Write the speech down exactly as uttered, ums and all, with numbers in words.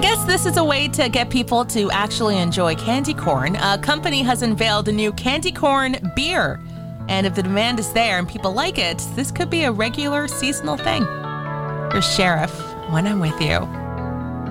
guess this is a way to get people to actually enjoy candy corn. A company has unveiled a new candy corn beer. And if the demand is there and people like it, this could be a regular seasonal thing. Here's Sheriff, When I'm With You.